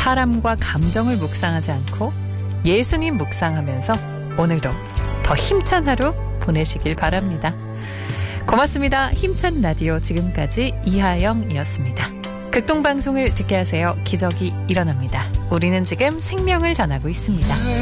사람과 감정을 묵상하지 않고 예수님 묵상하면서 오늘도 더 힘찬 하루 보내시길 바랍니다. 고맙습니다. 힘찬 라디오 지금까지 이하영이었습니다. 극동방송을 듣게 하세요. 기적이 일어납니다. 우리는 지금 생명을 전하고 있습니다.